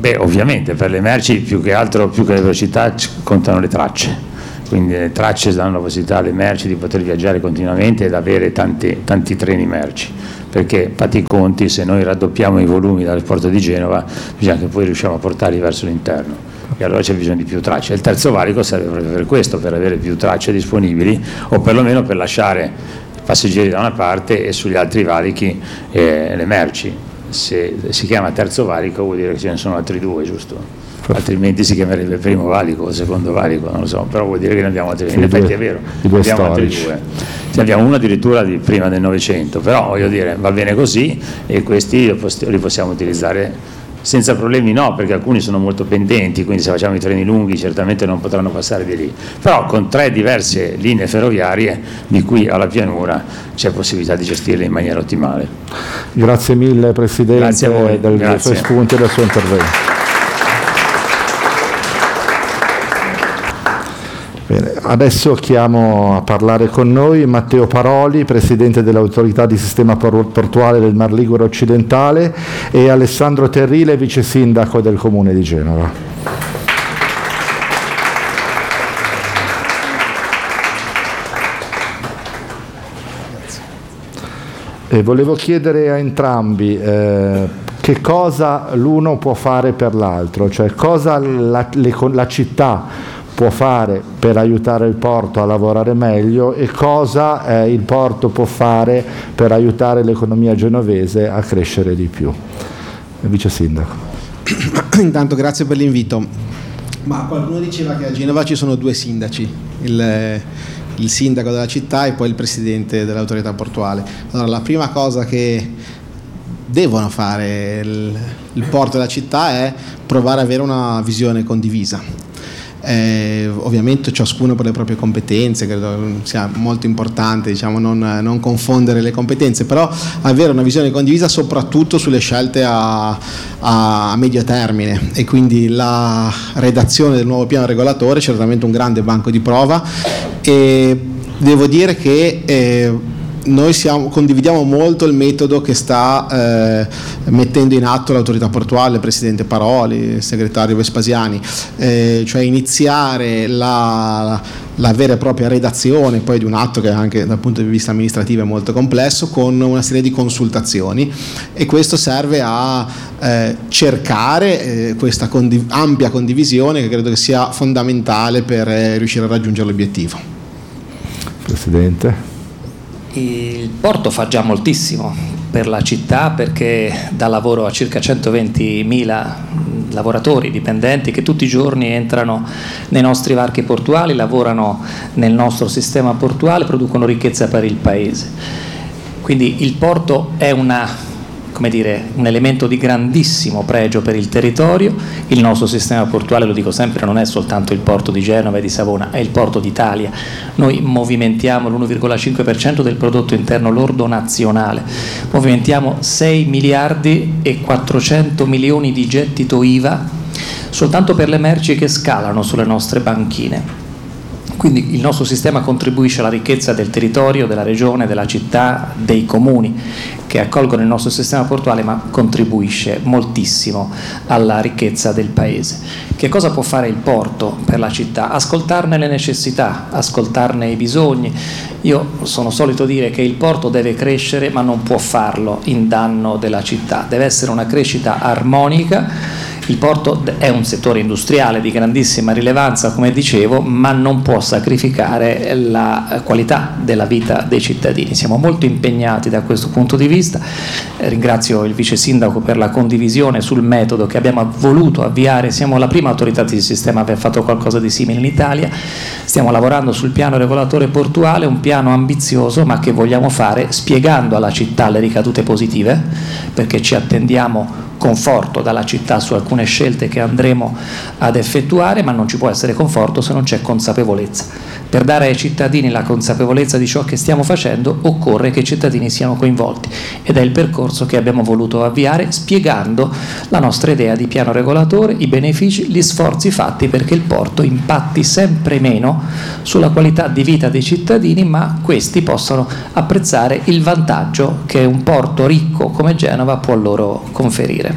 Ovviamente per le merci più che altro, più che le velocità, contano le tracce, quindi le tracce danno la possibilità alle merci di poter viaggiare continuamente ed avere tanti treni merci, perché fatti i conti, se noi raddoppiamo i volumi dal porto di Genova bisogna che poi riusciamo a portarli verso l'interno, e allora c'è bisogno di più tracce. Il terzo valico serve proprio per questo, per avere più tracce disponibili, o perlomeno per lasciare passeggeri da una parte e sugli altri valichi le merci. Se si chiama terzo valico vuol dire che ce ne sono altri due, giusto? Altrimenti si chiamerebbe primo valico o secondo valico, non lo so, però vuol dire che ne abbiamo altri due. In effetti è vero, abbiamo altri due. Ne abbiamo uno addirittura di prima del Novecento, però voglio dire, va bene così, e questi li possiamo utilizzare senza problemi, no, perché alcuni sono molto pendenti, quindi se facciamo i treni lunghi certamente non potranno passare di lì, però con 3 diverse linee ferroviarie di qui alla pianura c'è possibilità di gestirle in maniera ottimale. Grazie mille Presidente. Grazie a voi. Dei suoi spunti e del suo intervento. Bene, adesso chiamo a parlare con noi Matteo Paroli, Presidente dell'Autorità di Sistema Portuale del Mar Ligure Occidentale, e Alessandro Terrile, Vice Sindaco del Comune di Genova. E volevo chiedere a entrambi che cosa l'uno può fare per l'altro, cioè cosa la città può fare per aiutare il porto a lavorare meglio e cosa il porto può fare per aiutare l'economia genovese a crescere di più. Vice Sindaco. Intanto grazie per l'invito. Ma qualcuno diceva che a Genova ci sono 2 sindaci, il sindaco della città e poi il presidente dell'autorità portuale. Allora, la prima cosa che devono fare il porto e la città è provare ad avere una visione condivisa. Ovviamente ciascuno per le proprie competenze, credo sia molto importante, diciamo, non confondere le competenze, però avere una visione condivisa soprattutto sulle scelte a medio termine, e quindi la redazione del nuovo piano regolatore è certamente un grande banco di prova, e devo dire che noi condividiamo molto il metodo che sta mettendo in atto l'autorità portuale, il Presidente Paroli, il Segretario Vespasiani, cioè iniziare la vera e propria redazione poi di un atto che anche dal punto di vista amministrativo è molto complesso, con una serie di consultazioni, e questo serve a cercare questa ampia condivisione che credo che sia fondamentale per riuscire a raggiungere l'obiettivo. Presidente. Il porto fa già moltissimo per la città, perché dà lavoro a circa 120.000 lavoratori dipendenti che tutti i giorni entrano nei nostri varchi portuali, lavorano nel nostro sistema portuale, producono ricchezza per il paese. Quindi il porto è un elemento di grandissimo pregio per il territorio. Il nostro sistema portuale, lo dico sempre, non è soltanto il porto di Genova e di Savona, è il porto d'Italia. Noi movimentiamo l'1,5% del prodotto interno lordo nazionale, movimentiamo 6 miliardi e 400 milioni di gettito IVA soltanto per le merci che scalano sulle nostre banchine. Quindi il nostro sistema contribuisce alla ricchezza del territorio, della regione, della città, dei comuni che accolgono il nostro sistema portuale, ma contribuisce moltissimo alla ricchezza del paese. Che cosa può fare il porto per la città? Ascoltarne le necessità, ascoltarne i bisogni. Io sono solito dire che il porto deve crescere, ma non può farlo in danno della città. Deve essere una crescita armonica. Il porto è un settore industriale di grandissima rilevanza, come dicevo, ma non può sacrificare la qualità della vita dei cittadini. Siamo molto impegnati da questo punto di vista. Ringrazio il Vice Sindaco per la condivisione sul metodo che abbiamo voluto avviare. Siamo la prima autorità di sistema a aver fatto qualcosa di simile in Italia. Stiamo lavorando sul piano regolatore portuale, un piano ambizioso, ma che vogliamo fare spiegando alla città le ricadute positive, perché ci attendiamo conforto dalla città su alcune scelte che andremo ad effettuare, ma non ci può essere conforto se non c'è consapevolezza. Per dare ai cittadini la consapevolezza di ciò che stiamo facendo occorre che i cittadini siano coinvolti, ed è il percorso che abbiamo voluto avviare spiegando la nostra idea di piano regolatore, i benefici, gli sforzi fatti perché il porto impatti sempre meno sulla qualità di vita dei cittadini, ma questi possano apprezzare il vantaggio che un porto ricco come Genova può loro conferire.